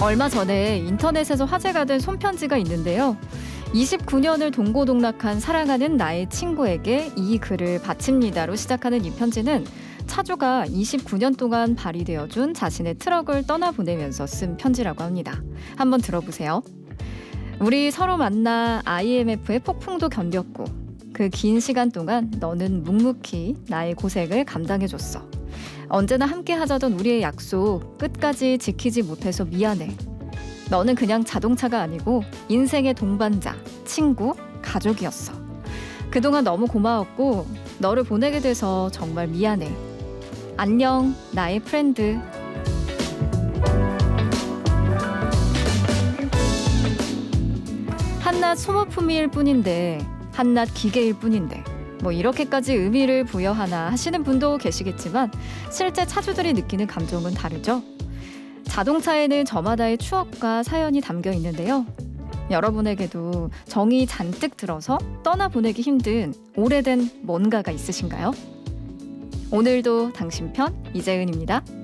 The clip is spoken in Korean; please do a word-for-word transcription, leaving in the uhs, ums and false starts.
얼마 전에 인터넷에서 화제가 된 손편지가 있는데요. 이십구 년을 동고동락한 사랑하는 나의 친구에게 이 글을 바칩니다로 시작하는 이 편지는 차주가 이십구 년 동안 발휘되어준 자신의 트럭을 떠나보내면서 쓴 편지라고 합니다. 한번 들어보세요. 우리 서로 만나 아이엠에프의 폭풍도 견뎠고 그 긴 시간 동안 너는 묵묵히 나의 고생을 감당해줬어. 언제나 함께 하자던 우리의 약속 끝까지 지키지 못해서 미안해. 너는 그냥 자동차가 아니고 인생의 동반자, 친구, 가족이었어. 그동안 너무 고마웠고 너를 보내게 돼서 정말 미안해. 안녕, 나의 프렌드. 한낱 소모품일 뿐인데, 한낱 기계일 뿐인데 뭐 이렇게까지 의미를 부여하나 하시는 분도 계시겠지만 실제 차주들이 느끼는 감정은 다르죠. 자동차에는 저마다의 추억과 사연이 담겨 있는데요. 여러분에게도 정이 잔뜩 들어서 떠나보내기 힘든 오래된 뭔가가 있으신가요? 오늘도 당신 편 이재은입니다.